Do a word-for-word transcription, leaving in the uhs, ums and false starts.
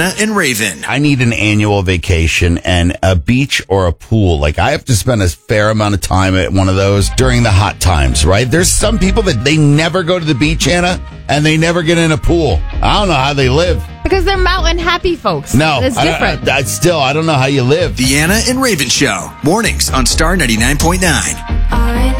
Deanna and Raven. I need an annual vacation and a beach or a pool. Like, I have to spend a fair amount of time at one of those during the hot times, right? There's some people that they never go to the beach, Anna, and they never get in a pool. I don't know how they live. Because they're mountain happy folks. No, it's different. I, I, I still, I don't know how you live. Deanna and Raven Show. Mornings on Star ninety-nine point nine.